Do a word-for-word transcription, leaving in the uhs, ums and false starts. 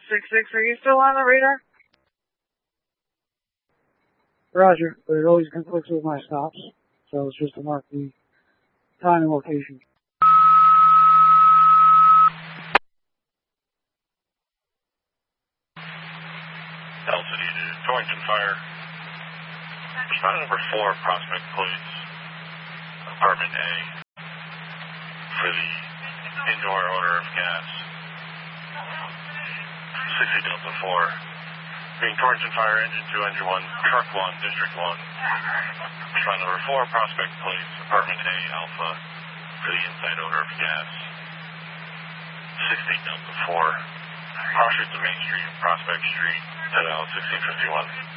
six six, are you still on the radar? Roger, but it always conflicts with my stops, so it's just to mark the time and location. City to Torrington Fire. Respondent number four, Prospect Place, Apartment A, for the indoor odor of gas. sixty Delta four. Being Torrington Fire, Engine two, Engine one, Truck one, District one. Respondent number four, Prospect Place, Apartment A, Alpha, for the inside odor of gas. sixty Delta four. Cross streets of Main Street, Prospect Street, at L sixteen fifty-one.